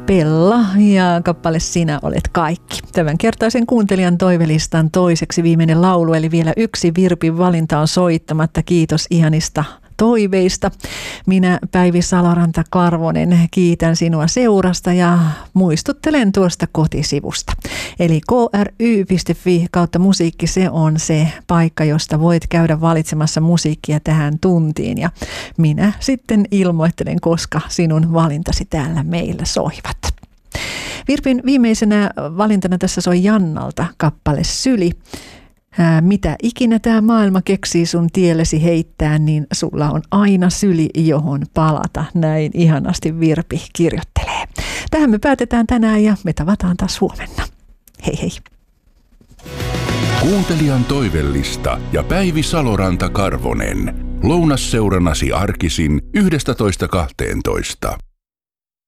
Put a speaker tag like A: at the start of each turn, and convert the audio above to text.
A: Pella ja kappale Sinä olet kaikki. Tämän kertaisen kuuntelijan toivelistan toiseksi viimeinen laulu, eli vielä yksi Virpin valinta on soittamatta. Kiitos ihanista toiveista. Minä Päivi Saloranta-Karvonen kiitän sinua seurasta ja muistuttelen tuosta kotisivusta. Eli kry.fi/musiikki, se on se paikka, josta voit käydä valitsemassa musiikkia tähän tuntiin. Ja minä sitten ilmoittelen, koska sinun valintasi täällä meillä soivat. Virpin viimeisenä valintana tässä soi Jannalta kappale Syli. Mitä ikinä tämä maailma keksii sun tiellesi heittää, niin sulla on aina syli, johon palata. Näin ihanasti Virpi kirjoittelee. Tähän me päätetään tänään ja me tavataan taas huomenna. Hei hei.
B: Kuuntelijan toivellista ja Päivi Saloranta-Karvonen. Lounasseurannasi arkisin 11.12.